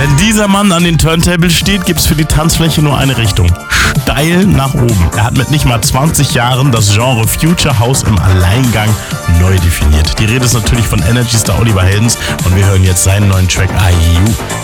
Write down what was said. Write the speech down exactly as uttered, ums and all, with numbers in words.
Wenn dieser Mann an den Turntables steht, gibt's für die Tanzfläche nur eine Richtung. Steil nach oben. Er hat mit nicht mal zwanzig Jahren das Genre Future House im Alleingang neu definiert. Die Rede ist natürlich von Energy Star Oliver Heldens und wir hören jetzt seinen neuen Track Are You.